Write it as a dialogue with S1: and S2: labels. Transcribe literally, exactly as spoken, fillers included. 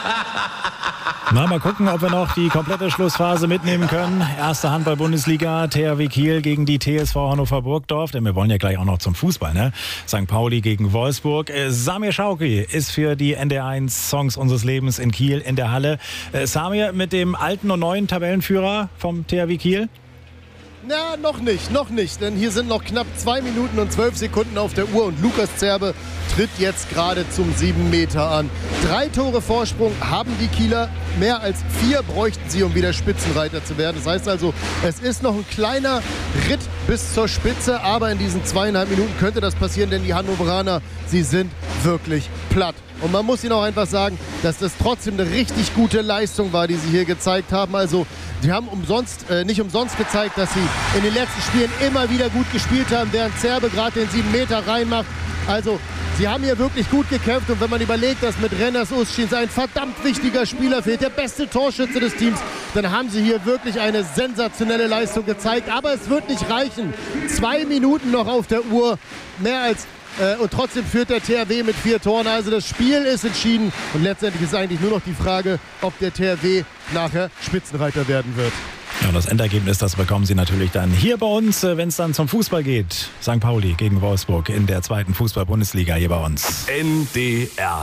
S1: Na, mal gucken, ob wir noch die komplette Schlussphase mitnehmen können. Erste Handball-Bundesliga, T H W Kiel gegen die T S V Hannover Burgdorf. Denn wir wollen ja gleich auch noch zum Fußball, ne? Sankt Pauli gegen Wolfsburg. Äh, Samir Schauki ist für die N D R eins Songs unseres Lebens in Kiel in der Halle. Äh, Samir mit dem alten und neuen Tabellenführer vom T H W Kiel?
S2: Na, noch nicht, noch nicht, denn hier sind noch knapp zwei Minuten und zwölf Sekunden auf der Uhr und Lukas Zerbe tritt jetzt gerade zum sieben Meter an. Drei Tore Vorsprung haben die Kieler, mehr als vier bräuchten sie, um wieder Spitzenreiter zu werden. Das heißt also, es ist noch ein kleiner Ritt bis zur Spitze, aber in diesen zweieinhalb Minuten könnte das passieren, denn die Hannoveraner, sie sind wirklich platt. Und man muss ihnen auch einfach sagen, dass das trotzdem eine richtig gute Leistung war, die sie hier gezeigt haben. Also die haben umsonst, äh, nicht umsonst gezeigt, dass sie in den letzten Spielen immer wieder gut gespielt haben, während Zerbe gerade den sieben Meter reinmacht. Also sie haben hier wirklich gut gekämpft und wenn man überlegt, dass mit Renners Uschins ein verdammt wichtiger Spieler fehlt, der beste Torschütze des Teams, dann haben sie hier wirklich eine sensationelle Leistung gezeigt. Aber es wird nicht reichen. Zwei Minuten noch auf der Uhr, mehr als Äh, und trotzdem führt der T H W mit vier Toren. Also das Spiel ist entschieden. Und letztendlich ist eigentlich nur noch die Frage, ob der T H W nachher Spitzenreiter werden wird.
S1: Ja, das Endergebnis, das bekommen Sie natürlich dann hier bei uns, wenn es dann zum Fußball geht. Sankt Pauli gegen Wolfsburg in der zweiten Fußball-Bundesliga hier bei uns.
S3: N D R